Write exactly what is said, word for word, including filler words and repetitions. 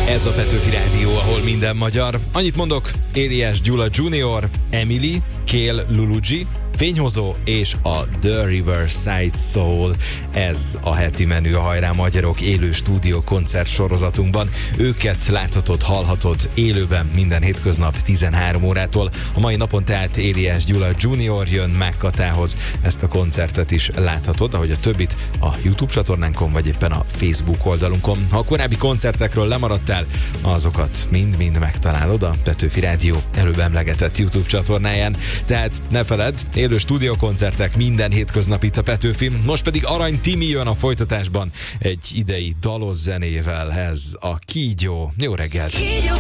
Ez a Petőfi Rádió, ahol minden magyar. Annyit mondok, Éliás Gyula junior, Emily, Kél Lulucsi, Fényhozó és a The Riverside Soul. Ez a heti menü a Hajrá Magyarok élő stúdió koncert sorozatunkban. Őket láthatod, hallhatod élőben minden hétköznap tizenhárom órától. A mai napon tehát Éliás Gyula junior jön Megkatához. Ezt a koncertet is láthatod, ahogy a többit a YouTube csatornánkon vagy éppen a Facebook oldalunkon. Ha a korábbi koncertekről lemaradtál, azokat mind-mind megtalálod a Petőfi Rádió előbb emlegetett YouTube csatornáján. Tehát ne feledd, élő stúdiókoncertek minden hétköznap itt a Petőfin. Most pedig Arany Timi jön a folytatásban egy idei dalos zenével. Ez a Kígyó. Jó reggelt! Kígyó,